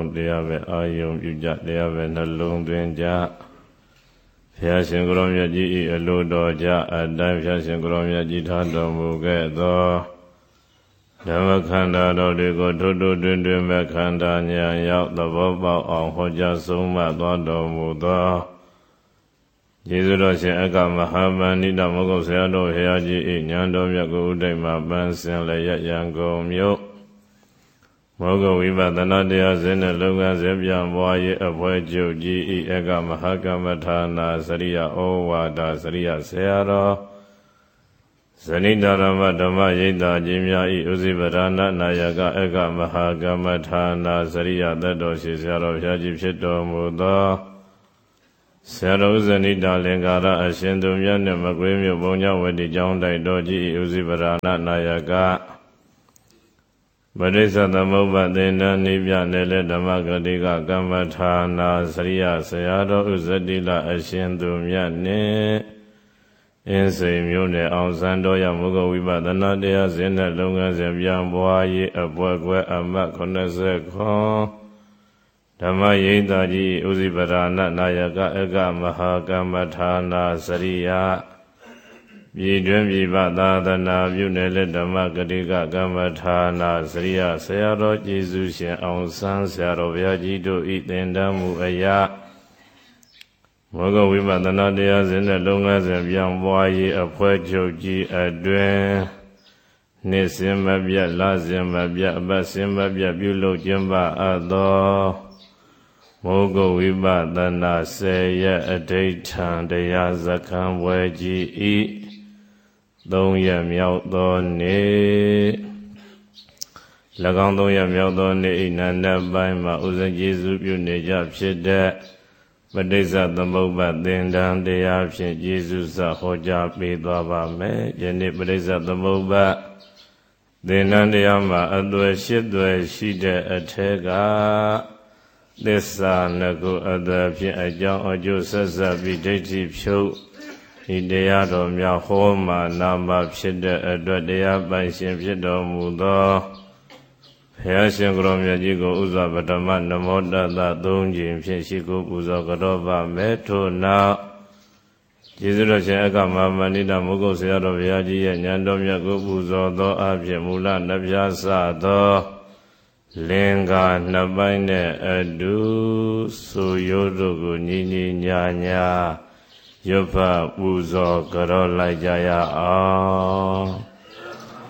လုံးတရားပဲအာယုံပြုကြတရားပဲနှလုံးသွင်းကြဘုရားရှင်ကိုရောမြတ်ကြီး၏အလိုတော်ကြအတိုင်းဘုရားရှင်ကိုရောမြတ်ကြီးထားတော်မူခဲ့သောဓမ္မခန္ဓာတော်တွေကိုထိုးထိုးတွင်တွင်မဲ့ခန္ဓာဉာဏ်ရောက်သဘောပေါက်အောင်ဟောကြားဆုံးမသွားတော်မူသောကျေးဇူးတော်ရှင်အက္ခမဟာပန္နိတမောဂုတ်ဆရာတော်ဘုရားကြီး၏ဉာဏ်တော်မြတ်ကိုဥဒိဋ္ဌမပန်းစင်လည်းရကုန်မြို့မောဂဝိပဿနာတရားစဉ်နဲ့လုပ်ငန်းစဉ်ပြန်ပွားရေးအဖွဲ့ချုပ်ကြီးဤအက္ခမဟာကမ္မထာနာစရိယဩဝါဒစရိယဆရာတော်ဇနိတရမဓမ္မရိပ်သာကြီးများဤဥစိပရဏနာယကအက္ခမဟာကမ္မထာနာစရိယသက်တော်ရှိဆရာတော်ဘုရားကြီးဖြစ်တော်မူသောဆရာတော်ဇနိတလင်္ကာရအရှင်သူမြတ်နှင့်မကွေးမြို့ဘုံကျောင်းဝတိကျောင်းတိုက်တော်ကြီးဤဥစိပရဏနာယကပရိစ္ဆသမုပ္ပါသင်္ဍနိပြနယ်လေဓမ္မဂတိကကမ္မထာနာစရိယဆရာတော်ဥဇတိလအရှင်သူမြတ်နှင့်အင်းစိန်မြို့နယ်အောင်စံတော်ရမုဂဝိပဿနာတရားစဉ်နဲ့လုပ်ငန်းစဉ်ပြန်ပွားရေးအပွဲခွဲအမတ်80ခွန်ဓမ္မရိပ်သာကြီးဥစိပရဏနာယကအက္ခမဟာကမ္မထာနာစရိယပြည်တွင်ပြည်ပသာသနာပြုနယ်လေဓမ္မဂတိကကမ္မထာနာစရိယဆရာတော်ကျေးဇူးရှင်အောင်ဆန်းဆရာတော်ဘုရားကြီးတို့ဤသင်္ဍမှုအရာမောဂဝိပဿနာတရားစဉ်နဲ့လုပ်ငန်းစဉ်ပြန်ပွားရေးအဖွဲ့ချုပ်ကြီးအတွင်နေ့စဉ်မပြတ်လစဉ်မပြတ်အပတ်စဉ်မပြတ်ပြုလုပ်ကျင်းပအပ်သောမောဂဝိပဿနာ10ရက်အဋိဋ္ဌံတရားစခန်းပွဲကြီးဤ3ရက်မြောက်သောနေ့၎င်း3ရက်မြောက်သောနေ့ဤနန္ဒပိုင်းမှာဥစဉ်ကျေးဇူးပြုနေကြဖြစ်တဲ့ပဋိစ္စသမုပ္ပါသင်္ဍံတရားဖြင့်ကျေးဇူးစဟောကြားပေးသွားပါမယ်ယနေ့ပဋိစ္စသမုပ္ပါသင်္ဍံတရားမှာအသွယ်8သွယ်ရှိတဲ့အထက်ကသစ္စာနှစ်ခုအသွယ်ဖြင့်အကြောင်းအကျိုးဆက်ဆက်ပြီးဒိဋ္ဌိဖြုတ်ဒီတရားတော်များဟောမှနာမဖြစ်တဲ့အတွက်တရားပိုင်ရှင်ဖြစ်တော်မူသောဘုရားရှင်ကိုရောမြတ်ကြီးကိုဥစွာပထမနမောတတ3ကြိမ်ဖြင့်ရှိခိုးပူဇော်ကြောပါမယ်ထို့နောက်ကျေးဇူးတော်ရှင်အက္ခမဟာပန္နိတမောဂုတ်ဆရာတော်ဘုရားကြီးရဲ့ဉာဏ်တော်မြတ်ကိုပူဇော်သောအဖြစ်မူလနှပြစသောလင်္ကာ2ပိုင်းနဲ့အတူဆိုရိုးတို့ကိုညီညီညာညာရွတ်ဖတ်ပူဇော်ကြောလိုက်ကြရအောင်